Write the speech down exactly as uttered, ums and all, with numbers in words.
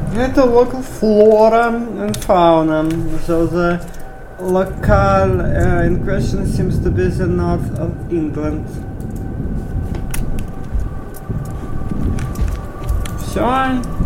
Get the local flora and fauna. So the locale uh, in question seems to be the north of England. Все.